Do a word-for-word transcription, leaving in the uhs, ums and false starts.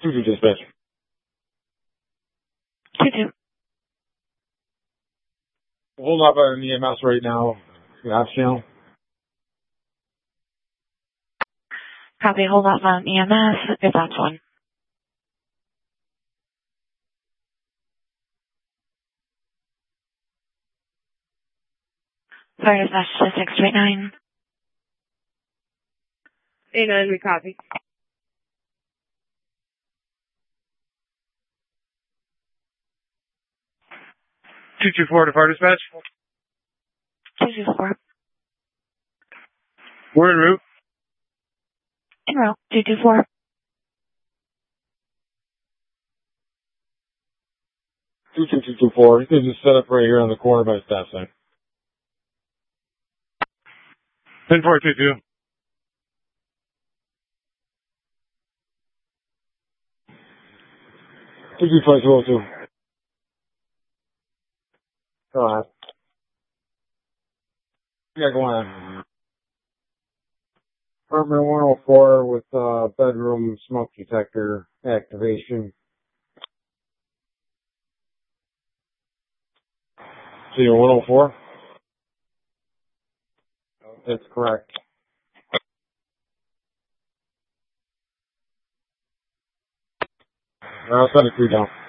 two two dispatch. two two. Hold up on an E M S right now. Ops channel. Copy, hold off on E M S, if that's one. Sorry, dispatch to six two eight nine. eight nine, we copy. two two four to fire dispatch. two two four. We're en route. En route, two two four. two two two two four. You can just set up right here on the corner by the stop sign. ten four two two. two two five two two. Go ahead. Yeah, go on. Apartment one oh four with uh, bedroom smoke detector activation. So you're one oh four? That's correct. I'll send a crew down.